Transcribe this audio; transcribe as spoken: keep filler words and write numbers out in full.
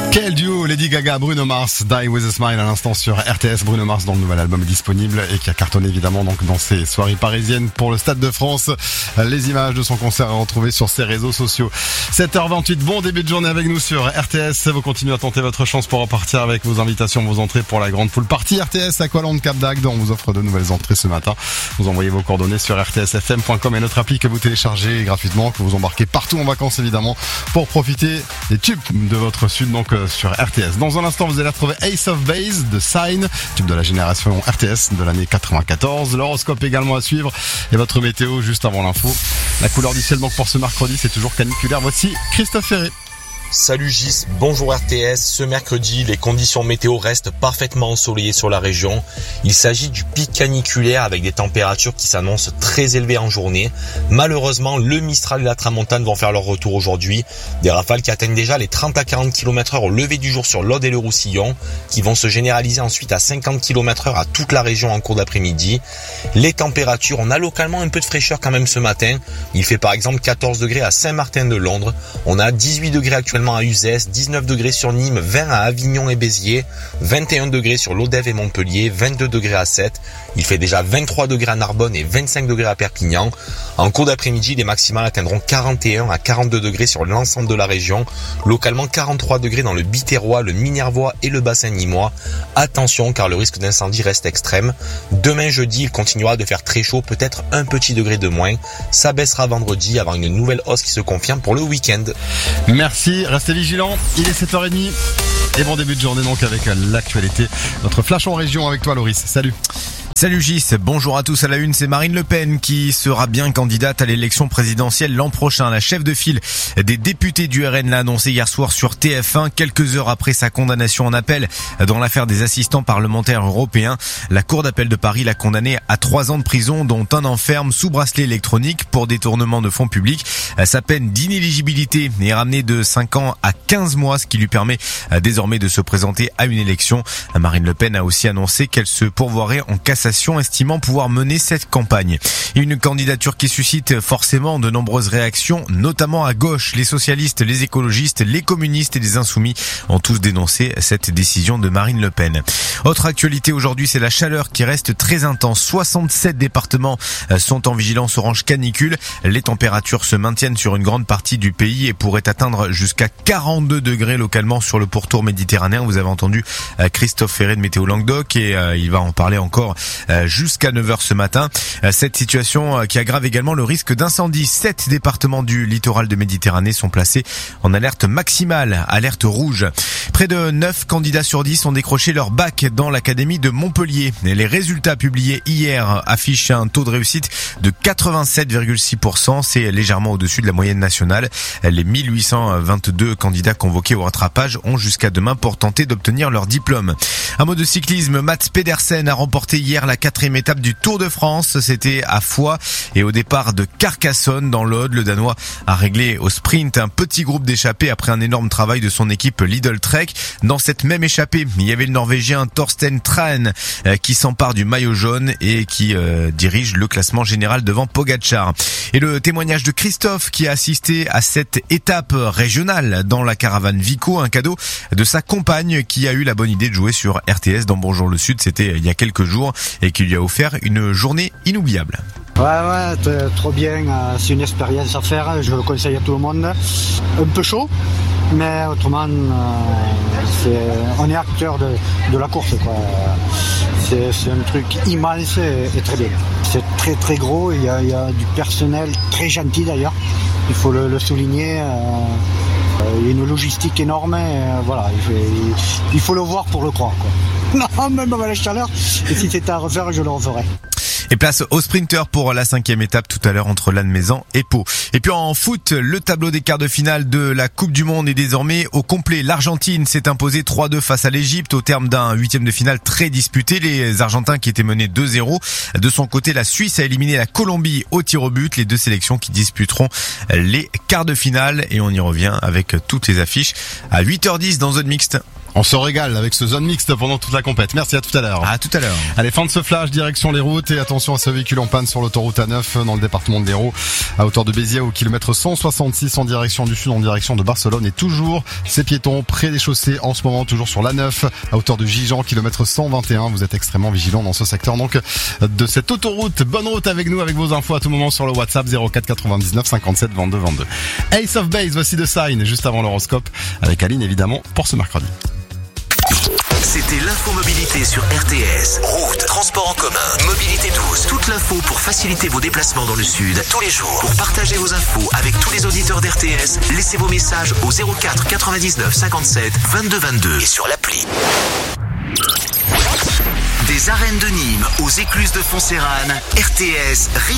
Quel duo, Lady Gaga, Bruno Mars, Die With A Smile à l'instant sur R T S. Bruno Mars dont le nouvel album est disponible et qui a cartonné évidemment donc dans ses soirées parisiennes pour le Stade de France. Les images de son concert à retrouver sur ses réseaux sociaux. sept heures vingt-huit, bon début de journée avec nous sur R T S. Vous continuez à tenter votre chance pour repartir avec vos invitations, vos entrées pour la grande pool party R T S Aqualand Cap d'Agde. On vous offre de nouvelles entrées ce matin. Vous envoyez vos coordonnées sur r t s f m point com et notre appli que vous téléchargez gratuitement, que vous embarquez partout en vacances évidemment pour profiter des tubes de votre sud donc sur R T S. Dans un instant, vous allez retrouver Ace of Base de Sign, tube de la génération R T S de l'année quatre-vingt-quatorze. L'horoscope également à suivre et votre météo juste avant l'info. La couleur du ciel donc pour ce mercredi, c'est toujours caniculaire. Voici Christophe Ferré. Salut Gis, bonjour R T S. Ce mercredi, les conditions météo restent parfaitement ensoleillées sur la région. Il s'agit du pic caniculaire avec des températures qui s'annoncent très élevées en journée. Malheureusement, le Mistral et la Tramontane vont faire leur retour aujourd'hui. Des rafales qui atteignent déjà les trente à quarante kilomètres heure au lever du jour sur l'Aude et le Roussillon, qui vont se généraliser ensuite à cinquante kilomètres heure à toute la région en cours d'après-midi. Les températures, on a localement un peu de fraîcheur quand même ce matin. Il fait par exemple quatorze degrés à Saint-Martin-de-Londres. On a dix-huit degrés actuellement à Uzès, dix-neuf degrés sur Nîmes, vingt à Avignon et Béziers, vingt et un degrés sur Lodève et Montpellier, vingt-deux degrés à Sète. Il fait déjà vingt-trois degrés à Narbonne et vingt-cinq degrés à Perpignan. En cours d'après-midi, les maximales atteindront quarante et un à quarante-deux degrés sur l'ensemble de la région. Localement, quarante-trois degrés dans le Biterrois, le Minervois et le bassin nîmois. Attention car le risque d'incendie reste extrême. Demain jeudi, il continuera de faire très chaud, peut-être un petit degré de moins. Ça baissera vendredi avant une nouvelle hausse qui se confirme pour le week-end. Merci. Restez vigilants, il est sept heures trente et bon début de journée donc avec l'actualité. Notre flash en région avec toi Loris, salut. Salut Gis, bonjour à tous. À la une, c'est Marine Le Pen qui sera bien candidate à l'élection présidentielle l'an prochain. La chef de file des députés du R N l'a annoncé hier soir sur T F un, quelques heures après sa condamnation en appel dans l'affaire des assistants parlementaires européens. La Cour d'appel de Paris l'a condamnée à trois ans de prison, dont un an ferme sous bracelet électronique pour détournement de fonds publics. Sa peine d'inéligibilité est ramenée de cinq ans à quinze mois, ce qui lui permet désormais de se présenter à une élection. Marine Le Pen a aussi annoncé qu'elle se pourvoirait en cassation, estimant pouvoir mener cette campagne. Une candidature qui suscite forcément de nombreuses réactions, notamment à gauche. Les socialistes, les écologistes, les communistes et les insoumis ont tous dénoncé cette décision de Marine Le Pen. Autre actualité aujourd'hui, c'est la chaleur qui reste très intense. soixante-sept départements sont en vigilance orange canicule. Les températures se maintiennent sur une grande partie du pays et pourraient atteindre jusqu'à quarante-deux degrés localement sur le pourtour méditerranéen. Vous avez entendu Christophe Ferré de Météo Languedoc et il va en parler encore jusqu'à neuf heures ce matin. Cette situation qui aggrave également le risque d'incendie. Sept départements du littoral de Méditerranée sont placés en alerte maximale, alerte rouge. Près de neuf candidats sur dix ont décroché leur bac dans l'académie de Montpellier. Les résultats publiés hier affichent un taux de réussite de quatre-vingt-sept virgule six pour cent. C'est légèrement au-dessus de la moyenne nationale. Les mille huit cent vingt-deux candidats convoqués au rattrapage ont jusqu'à demain pour tenter d'obtenir leur diplôme. Un mot de cyclisme, Mats Pedersen a remporté hier la quatrième étape du Tour de France. C'était à Foix et au départ de Carcassonne dans l'Aude. Le Danois a réglé au sprint un petit groupe d'échappés après un énorme travail de son équipe Lidl Trek. Dans cette même échappée, il y avait le Norvégien Thorsten Tran qui s'empare du maillot jaune et qui euh, dirige le classement général devant Pogačar. Et le témoignage de Christophe qui a assisté à cette étape régionale dans la caravane Vico, un cadeau de sa compagne qui a eu la bonne idée de jouer sur R T S dans Bonjour le Sud. C'était il y a quelques jours et qui lui a offert une journée inoubliable. Ouais, ouais, t- trop bien. Euh, c'est une expérience à faire. Je le conseille à tout le monde. Un peu chaud, mais autrement, euh, c'est, on est acteur de, de la course, quoi. C'est, c'est un truc immense et, et très bien. C'est très très gros. Il y a, il y a du personnel très gentil d'ailleurs. Il faut le, le souligner. Euh, il y a une logistique énorme. Et, euh, voilà, il faut, il, il faut le voir pour le croire, quoi. Non, même avec la chaleur. Et si c'était à refaire, je le referais. Et place au sprinter pour la cinquième étape tout à l'heure entre Lannemezan et Pau. Et puis en foot, le tableau des quarts de finale de la Coupe du Monde est désormais au complet. L'Argentine s'est imposée trois deux face à l'Égypte au terme d'un huitième de finale très disputé. Les Argentins qui étaient menés deux zéro. De son côté, la Suisse a éliminé la Colombie au tir au but. Les deux sélections qui disputeront les quarts de finale. Et on y revient avec toutes les affiches à huit heures dix dans Zone Mixte. On se régale avec ce zone mixte pendant toute la compète. Merci, à tout à l'heure. À tout à l'heure. Allez, fin de ce flash, direction les routes et attention à ce véhicule en panne sur l'autoroute A neuf dans le département de l'Hérault à hauteur de Béziers au kilomètre cent soixante-six en direction du sud, en direction de Barcelone, et toujours ces piétons près des chaussées en ce moment, toujours sur l'A neuf à hauteur de Gijan, kilomètre cent vingt et un. Vous êtes extrêmement vigilants dans ce secteur donc de cette autoroute. Bonne route avec nous, avec vos infos à tout moment sur le WhatsApp zéro quatre quatre-vingt-dix-neuf cinquante-sept vingt-deux vingt-deux. Ace of Base, voici The Sign juste avant l'horoscope avec Aline évidemment pour ce mercredi. C'était l'infomobilité sur R T S. Route, transport en commun, mobilité douce. Toute l'info pour faciliter vos déplacements dans le sud tous les jours. Pour partager vos infos avec tous les auditeurs d'R T S, laissez vos messages au zéro quatre quatre-vingt-dix-neuf cinquante-sept vingt-deux vingt-deux et sur l'appli. Des arènes de Nîmes aux écluses de Foncéranes, R T S rythme